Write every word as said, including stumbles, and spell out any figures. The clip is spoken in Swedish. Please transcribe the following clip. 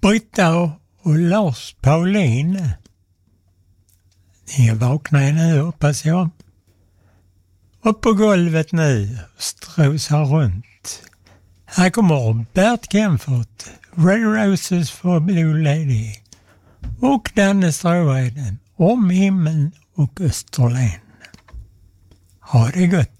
Britta och, och Lars Paulin. Ni är vakna nu, hoppas jag. Upp på golvet nu, strosar runt. Här kommer Bert Kemfort, Red Roses for Blue Lady och Danne Stråheden om himlen och Österlen. Ha det gott!